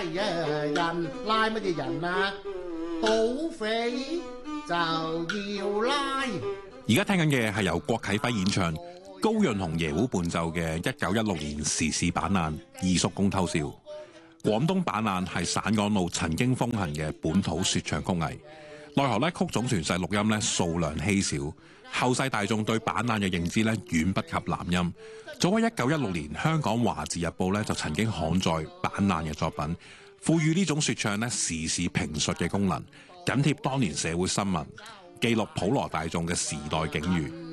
人拉乜嘢人啊？土匪就要拉。 而家聽緊嘅係由郭啟輝演唱、高潤雄爺胡伴奏嘅1916年時事板難《二叔公偷笑》。廣東板難係省港澳曾經風行嘅本土說唱曲藝，奈何咧曲種傳世錄音咧數量稀少，後世大眾對板難嘅認知咧遠不及南音。早喺1916年，香港華字日報咧就曾經刊載板難嘅作品，賦予呢種說唱咧時事評述嘅功能，緊貼當年社會新聞，記錄普羅大眾嘅時代境遇。